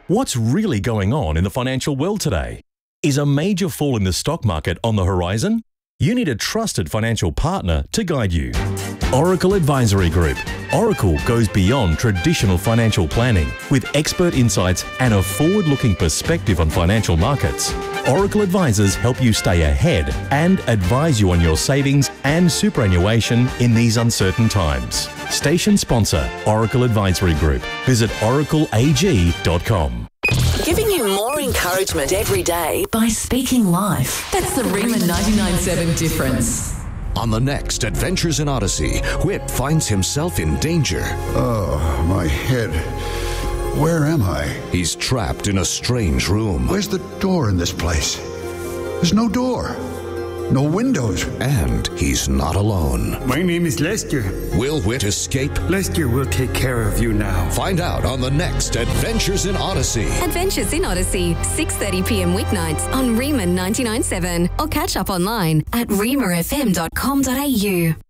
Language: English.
What's really going on in the financial world today? Is a major fall in the stock market on the horizon? You need a trusted financial partner to guide you. Oracle Advisory Group. Oracle goes beyond traditional financial planning with expert insights and a forward-looking perspective on financial markets. Oracle advisors help you stay ahead and advise you on your savings and superannuation in these uncertain times. Station sponsor, Oracle Advisory Group. Visit oracleag.com. Giving you more encouragement every day by speaking life. That's the Rima 99.7 difference. On the next Adventures in Odyssey, Whip finds himself in danger. Oh, my head. Where am I? He's trapped in a strange room. Where's the door in this place? There's no door. No windows. And he's not alone. My name is Lester. Will Whit escape? Lester will take care of you now. Find out on the next Adventures in Odyssey. Adventures in Odyssey, 6:30pm weeknights on Rima 99.7 or catch up online at rimafm.com.au.